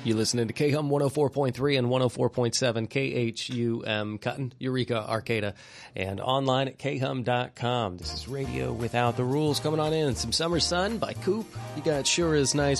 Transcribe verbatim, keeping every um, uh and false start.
You listening to K H U M one oh four point three and one oh four point seven K H U M Cotton, Eureka, Arcata, and online at K hum dot com. This is Radio Without the Rules. Coming on in, some summer sun by Coop. You got Sure Is Nice